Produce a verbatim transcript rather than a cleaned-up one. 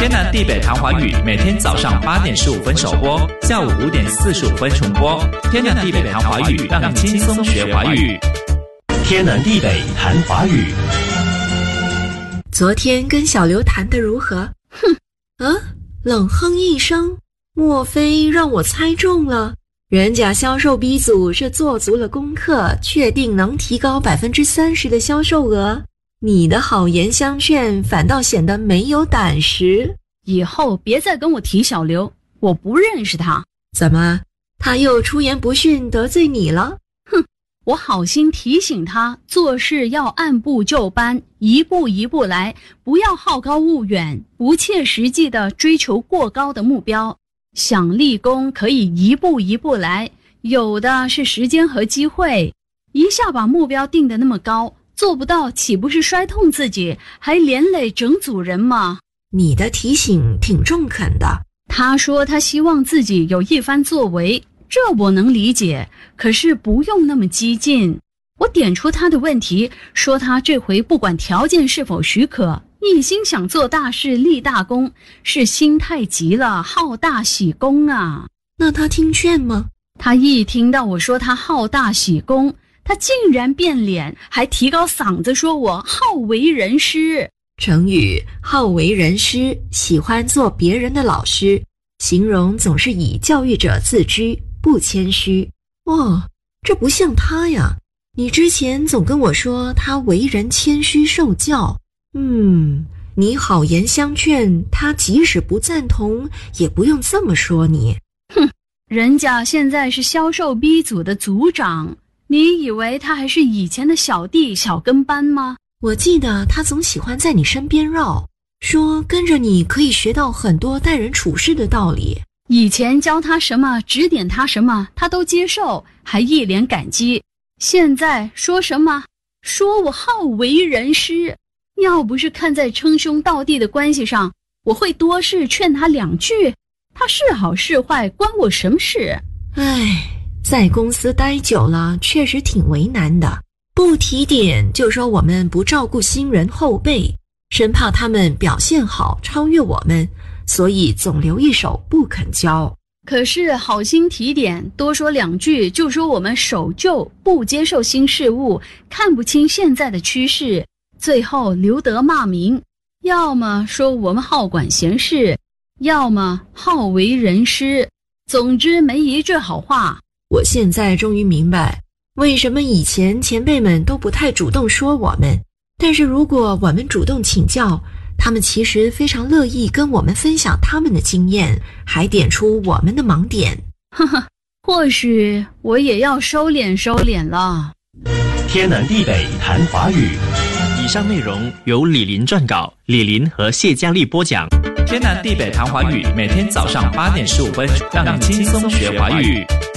天南地北谈华语，每天早上八点十五分首播，下午五点四十五分重播。天南地北谈华语，让你轻松学华语。 天南地北谈华语。 昨天跟小刘谈得如何？哼，啊，冷哼一声，莫非让我猜中了？人家销售 B 组是做足了功课，确定能提高 百分之三十 的销售额。你的好言相劝，反倒显得没有胆识。 以后别再跟我提小刘，我不认识他。 怎么，他又出言不逊得罪你了？ 哼，我好心提醒他，做事要按部就班，一步一步来，不要好高骛远，不切实际地追求过高的目标。想立功可以一步一步来，有的是时间和机会。一下把目标定得那么高，做不到岂不是摔痛自己，还连累整组人吗？ 你的提醒挺中肯的。 他说他希望自己有一番作为，这我能理解，可是不用那么激进。我点出他的问题，说他这回不管条件是否许可，一心想做大事立大功，是心太急了，好大喜功啊。 那他听劝吗？ 他一听到我说他好大喜功，他竟然变脸，还提高嗓子说我好为人师。 成语好为人师，喜欢做别人的老师，形容总是以教育者自居，不谦虚。哦，这不像他呀，你之前总跟我说他为人谦虚受教。嗯，你好言相劝，他即使不赞同，也不用这么说你。 哼，人家现在是销售 B 组的组长，你以为他还是以前的小弟小跟班吗？ 我记得他总喜欢在你身边绕，说跟着你可以学到很多待人处事的道理。 以前教他什么，指点他什么，他都接受，还一脸感激。现在说什么？说我好为人师。要不是看在称兄道弟的关系上，我会多事劝他两句。他是好是坏，关我什么事？ 唉，在公司待久了，确实挺为难的。不提点就说我们不照顾新人后辈，生怕他们表现好超越我们，所以总留一手不肯教。 可是好心提点，多说两句就说我们守旧，不接受新事物，看不清现在的趋势，最后留得骂名。要么说我们好管闲事，要么好为人师，总之没一句好话。 我现在终于明白为什么以前前辈们都不太主动说我们，但是如果我们主动请教，他们其实非常乐意跟我们分享他们的经验，还点出我们的盲点。 呵呵，或许我也要收敛收敛了。 天南地北谈华语。 以上内容由李林撰稿，李林和谢佳丽播讲。天南地北谈华语，每天早上八点十五分，让你轻松学华语。